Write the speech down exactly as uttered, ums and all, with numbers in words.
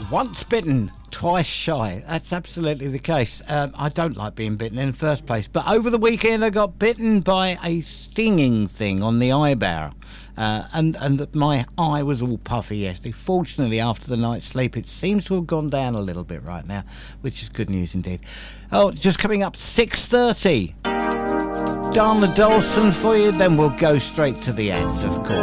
Once bitten, twice shy. That's absolutely the case. Um, I don't like being bitten in the first place, but over the weekend I got bitten by a stinging thing on the eyebrow, uh, and and my eye was all puffy yesterday. Fortunately, after the night's sleep, it seems to have gone down a little bit right now, which is good news indeed. Oh, just coming up six thirty. Dana Dawson for you, then we'll go straight to the ads, of course.